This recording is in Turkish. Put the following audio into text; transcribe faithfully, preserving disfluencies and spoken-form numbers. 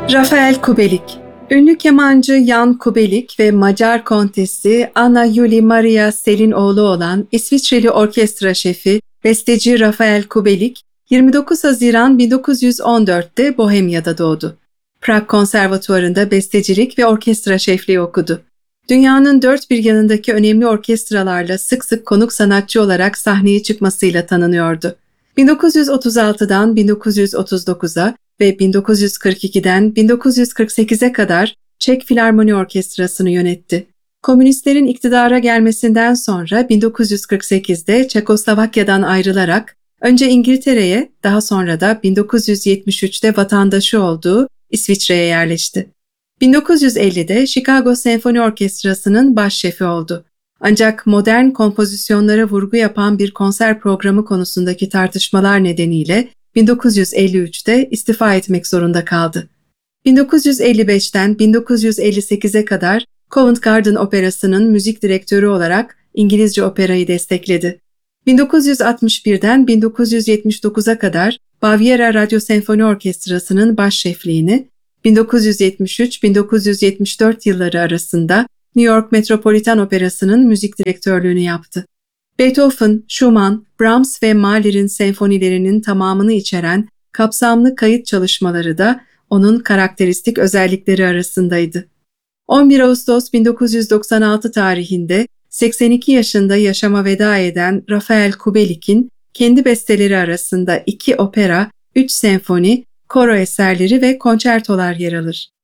Rafael Kubelik. Ünlü kemancı Jan Kubelik ve Macar kontesi Anna Julie Maria Sel'in oğlu olan İsviçreli orkestra şefi, besteci Rafael Kubelik, yirmi dokuz Haziran bin dokuz yüz on dörtte Bohemya'da doğdu. Prag Konservatuvarı'nda bestecilik ve orkestra şefliği okudu. Dünyanın dört bir yanındaki önemli orkestralarla sık sık konuk sanatçı olarak sahneye çıkmasıyla tanınıyordu. bin dokuz yüz otuz altıdan bin dokuz yüz otuz dokuza ve bin dokuz yüz kırk ikiden bin dokuz yüz kırk sekize kadar Çek Filarmoni Orkestrası'nı yönetti. Komünistlerin iktidara gelmesinden sonra bin dokuz yüz kırk sekizde Çekoslovakya'dan ayrılarak önce İngiltere'ye, daha sonra da bin dokuz yüz yetmiş üçte vatandaşı olduğu İsviçre'ye yerleşti. bin dokuz yüz ellide Chicago Senfoni Orkestrası'nın baş şefi oldu. Ancak modern kompozisyonlara vurgu yapan bir konser programı konusundaki tartışmalar nedeniyle bin dokuz yüz elli üçte istifa etmek zorunda kaldı. bin dokuz yüz elli beşten bin dokuz yüz elli sekize kadar Covent Garden Operası'nın müzik direktörü olarak İngilizce operayı destekledi. bin dokuz yüz altmış birden bin dokuz yüz yetmiş dokuza kadar Baviera Radyo Senfoni Orkestrası'nın baş şefliğini, bin dokuz yüz yetmiş üç bin dokuz yüz yetmiş dört yılları arasında New York Metropolitan Operası'nın müzik direktörlüğünü yaptı. Beethoven, Schumann, Brahms ve Mahler'in senfonilerinin tamamını içeren kapsamlı kayıt çalışmaları da onun karakteristik özellikleri arasındaydı. on bir Ağustos bin dokuz yüz doksan altı tarihinde seksen iki yaşında yaşama veda eden Rafael Kubelik'in kendi besteleri arasında iki opera, üç senfoni, koro eserleri ve konçertolar yer alır.